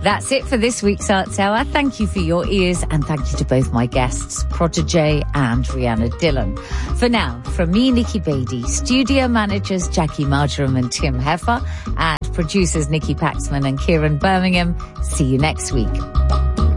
That's it for this week's Arts Hour. Thank you for your ears, and thank you to both my guests, Protégé and Rhianna Dillon. For now, from me, Nikki Beattie, studio managers Jackie Marjoram and Tim Heffer, and producers Nikki Paxman and Kieran Birmingham. See you next week.